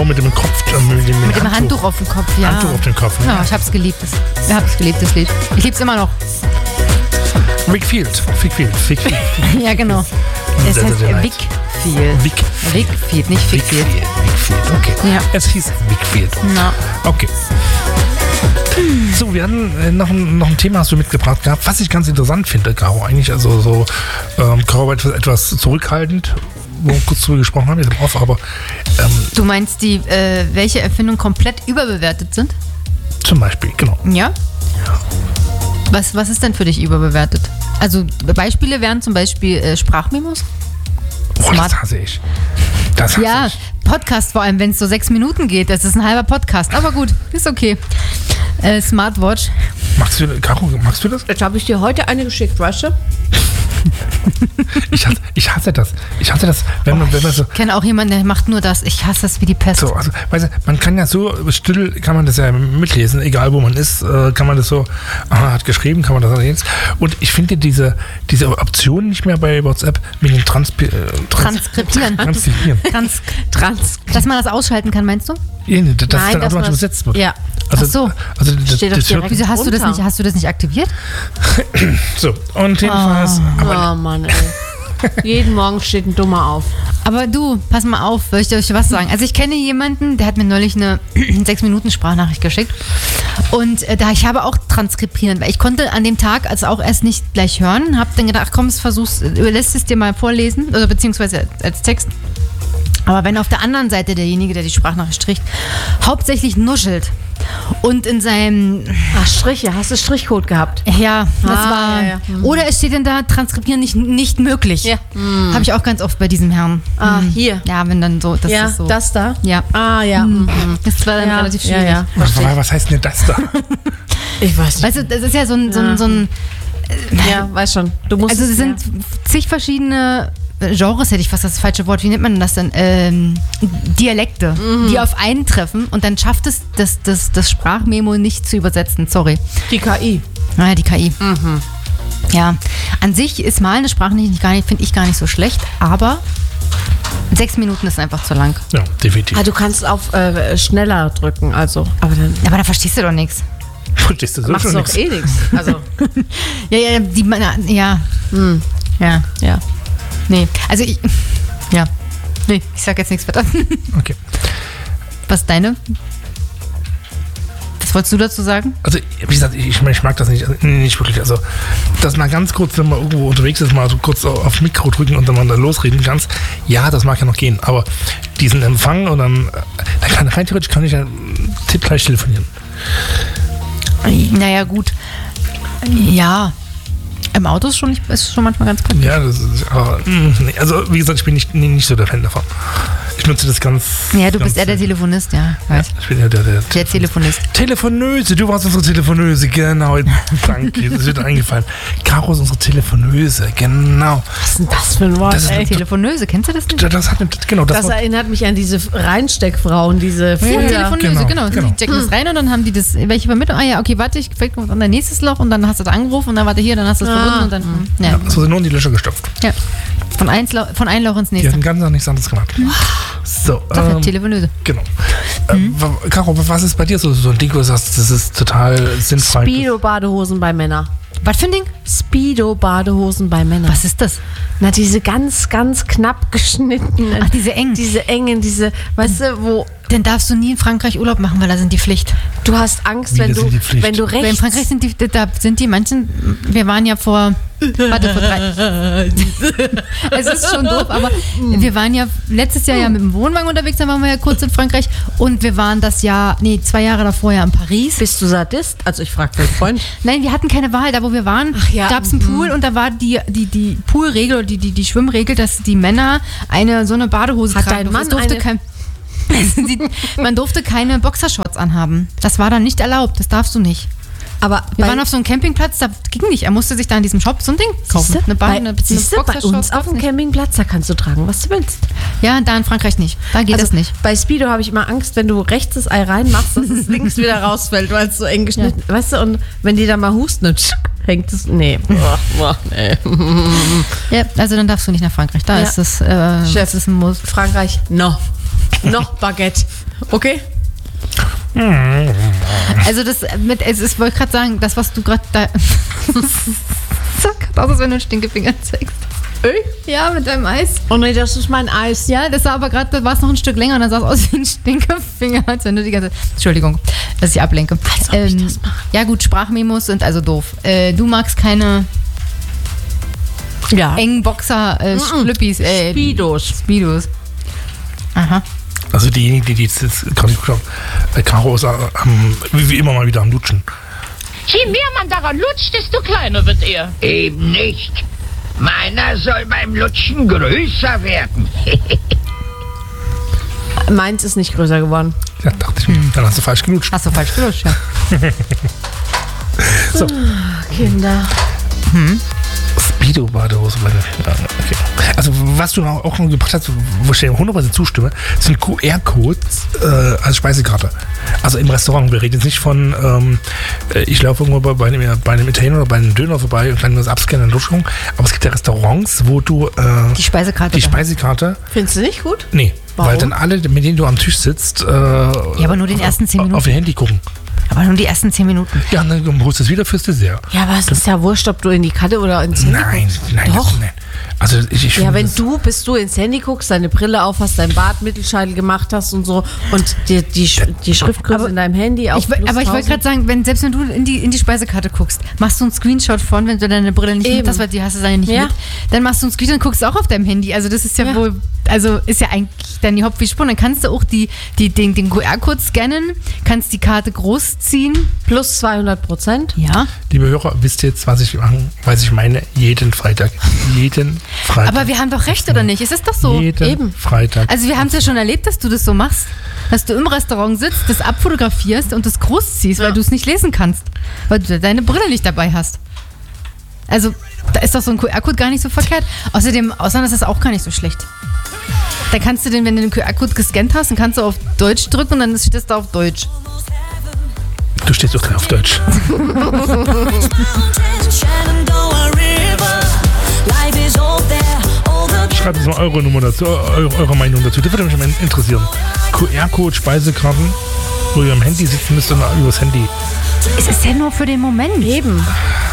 mit dem Kopf. Mit dem Handtuch auf dem Kopf, ja. Handtuch auf dem Kopf. Ne? Ja, ich hab's geliebt. Ich hab's geliebt, das Lied. Ich lieb's immer noch. Wickfield. Ja, genau. Es heißt Wickfield, nicht Fickfield. Wickfield, okay. Ja. Es hieß Wickfield. Na. Okay. So, wir hatten noch ein Thema, hast du mitgebracht gehabt, was ich ganz interessant finde, Caro, eigentlich. Also so, Caro war etwas zurückhaltend, wo wir kurz drüber gesprochen haben, jetzt auf, aber... Du meinst welche Erfindungen komplett überbewertet sind? Zum Beispiel, genau. Ja? Was ist denn für dich überbewertet? Also Beispiele wären zum Beispiel Sprachmemos. Oh, das hasse ich. Ja, Podcast vor allem, wenn es so 6 Minuten geht. Das ist ein halber Podcast. Aber gut, ist okay. Smartwatch. Caro, magst du das? Jetzt habe ich dir heute eine geschickt, weißt du? Ich hasse das. Wenn man so... Ich kenne auch jemanden, der macht nur das. Ich hasse das wie die Pest. So, also, weißt du, man kann ja so still, kann man das ja mitlesen, egal wo man ist, kann man das so, hat geschrieben, kann man das lesen. Und ich finde diese Option nicht mehr bei WhatsApp mit dem Transkribieren. Dass man das ausschalten kann, meinst du? Ja, dass dann automatisch übersetzt wird. Ja. Also, ach so. Also Wieso hast du das nicht aktiviert? So, und jedenfalls... Oh Mann, ey. Jeden Morgen steht ein Dummer auf. Aber du, pass mal auf, soll ich dir was sagen? Also ich kenne jemanden, der hat mir neulich eine 6-Minuten-Sprachnachricht geschickt. Und ich habe auch transkribieren, weil ich konnte an dem Tag also auch erst nicht gleich hören. Habe dann gedacht, komm, lässt es dir mal vorlesen, oder beziehungsweise als Text. Aber wenn auf der anderen Seite derjenige, der die Sprachnachricht spricht, hauptsächlich nuschelt und in seinem... Striche, hast du Strichcode gehabt? Ja, das war... Ja. Oder es steht dann da, transkribieren nicht möglich. Ja. Habe ich auch ganz oft bei diesem Herrn. Hier. Ja, wenn dann so... Das ja, ist so. Das da? Ja. Ja. Das war dann relativ schwierig. Ja. Was heißt denn das da? Ich weiß nicht. Weißt du, das ist ja so ein ja, weiß schon. Du musst also es sind zig verschiedene... Genres hätte ich fast das falsche Wort, wie nennt man das denn? Dialekte, die auf einen treffen und dann schafft es das Sprachmemo nicht zu übersetzen, sorry. Die KI. Naja, die KI. Ja, an sich ist mal eine Sprachnachricht finde ich gar nicht so schlecht, aber 6 Minuten ist einfach zu lang. Ja, definitiv. Du kannst auf schneller drücken, also. Aber da verstehst du doch nichts. Verstehst du so schon nichts? Machst du doch eh nichts. Also. Ja. Nee, also ich sag jetzt nichts weiter. Okay. Was ist deine? Was wolltest du dazu sagen? Also, wie gesagt, ich mag das nicht wirklich. Also, dass man ganz kurz, wenn man irgendwo unterwegs ist, mal so kurz auf Mikro drücken und dann mal da losreden kannst, ja, das mag ja noch gehen. Aber diesen Empfang und dann rein theoretisch kann ich ja gleich telefonieren. Naja, gut. Ja. Im Auto ist schon manchmal ganz praktisch. Ja, das ist, aber, also wie gesagt, ich bin nicht so der Fan davon. Ich nutze das ganz... Ja, du bist eher der Telefonist, ja. Weiß. Ja, ich bin ja der Telefonist. Telefonöse, du warst unsere Telefonöse, genau. Danke, das wird eingefallen. Caro ist unsere Telefonöse, genau. Was ist denn das für ein Wort, Telefonöse, kennst du das nicht? Das erinnert mich an diese Reinsteckfrauen, diese... Telefonöse, genau. Die checken das rein und dann haben die das, welche Vermittlung, okay, warte, ich fällt an dein nächstes Loch und dann hast du das angerufen und dann warte hier, dann hast du es verbunden und dann... Ja, so sind nur in die Löcher gestopft. Ja. Von einem Loch ins nächste. Die hatten ganz nichts anderes gemacht. So, Telefonöse. Genau. Caro, was ist bei dir so ein Ding, wo du sagst, das ist total sinnfrei? Speedo-Badehosen bei Männern. Was für ein Ding? Speedo-Badehosen bei Männern. Was ist das? Na, diese ganz, ganz knapp geschnittenen. Ach, diese engen. Diese engen, weißt du, wo... Dann darfst du nie in Frankreich Urlaub machen, weil da sind die Pflicht. Du hast Angst, wenn du rechts... Weil in Frankreich sind die manchen... Wir waren ja vor 3... Es ist schon doof, aber wir waren ja letztes Jahr mit dem Wohnwagen unterwegs, dann waren wir ja kurz in Frankreich und wir waren 2 Jahre davor ja in Paris. Bist du Sadist? Also ich frage deinen Freund. Nein, wir hatten keine Wahl. Da, wo wir waren, gab es einen Pool und da war die Poolregel oder die Schwimmregel, dass die Männer so eine Badehose tragen. Man durfte keine Boxershorts anhaben. Das war dann nicht erlaubt. Das darfst du nicht. Aber wir waren auf so einem Campingplatz, da ging nicht. Er musste sich da in diesem Shop so ein Ding kaufen. Bei uns auf dem Campingplatz, da kannst du tragen, was du willst. Ja, da in Frankreich nicht. Da geht das nicht. Bei Speedo habe ich immer Angst, wenn du rechts das Ei reinmachst, dass es links wieder rausfällt, weil es so eng geschnitten ist. Ja. Weißt du, und wenn die da mal husten, hängt es... Nee. Nee. Ja, also dann darfst du nicht nach Frankreich. Da ist es... Chef, ist ein Muss. Frankreich, noch Baguette. Okay. Also ich wollte gerade sagen, das, was du gerade da... Sag aus, als wenn du einen Stinkefinger zeigst. Ja, mit deinem Eis. Oh nee, das ist mein Eis. Ja, das war aber gerade, da war es noch ein Stück länger und dann sah es aus wie ein Stinkefinger, als wenn du die ganze... Entschuldigung, dass ich ablenke. Als ob ich das mache. Ja gut, Sprachmemos sind also doof. Du magst keine engen Boxer, Schlüppis, Speedos. Aha. Also diejenigen, die jetzt gerade geguckt haben, Caro ist wie immer mal wieder am Lutschen. Je mehr man daran lutscht, desto kleiner wird er. Eben nicht. Meiner soll beim Lutschen größer werden. Meins ist nicht größer geworden. Ja, dachte ich mir. Dann hast du falsch gelutscht. Hast du falsch gelutscht, ja. So. Kinder. Speedo-Badehose. Okay. Also was du auch noch gebracht hast, wo ich dir 100% zustimme, sind QR-Codes als Speisekarte. Also im Restaurant. Wir reden jetzt nicht von, ich laufe irgendwo bei einem Italiener oder bei einem Döner vorbei und kann das abscannen und durchschauen. Aber es gibt ja Restaurants, wo du Die Speisekarte. Findest du nicht gut? Nee, Warum? weil dann alle, mit denen du am Tisch sitzt, aber nur den ersten 10 Minuten. auf ihr Handy gucken. Aber nur die ersten 10 Minuten. Ja, und dann holst du es wieder fürs Dessert. Ja, aber es ist ja wurscht, ob du in die Karte oder ins Handy guckst. Nein. Doch. Nein. Also ich Ja, finde wenn das- bis du ins Handy guckst, deine Brille auf hast, dein Bart Mittelscheitel gemacht hast und so und die Schriftgröße in deinem Handy auf Aber ich wollte gerade sagen, selbst wenn du in die Speisekarte guckst, machst du einen Screenshot von, wenn du deine Brille nicht mit Eben. hast, weil die hast du dann ja nicht Ja. mit, dann machst du einen Screenshot und guckst auch auf deinem Handy. Also das ist ja wohl, also ist ja eigentlich dann die Hauptspur. Dann kannst du auch den QR-Code scannen, kannst die Karte groß ziehen. plus 200%. Ja. Liebe Hörer, wisst ihr jetzt, was ich meine? Jeden Freitag. Aber wir haben doch recht, oder nicht? Es ist doch so. Jeden eben. Freitag. Also wir haben es ja schon erlebt, dass du das so machst. Dass du im Restaurant sitzt, das abfotografierst und das groß ziehst, weil du es nicht lesen kannst. Weil du deine Brille nicht dabei hast. Also da ist doch so ein QR-Code gar nicht so verkehrt. Außerdem ist das auch gar nicht so schlecht. Da kannst du den, wenn du den QR-Code gescannt hast, dann kannst du auf Deutsch drücken und dann steht das da auf Deutsch. Du stehst doch gleich auf Deutsch. Schreibt uns mal eure Nummer dazu, eure Meinung dazu. Das würde mich mal interessieren. QR-Code, Speisekarten, wo ihr am Handy sitzen müsst und übers Handy. Es ist ja nur für den Moment. Eben.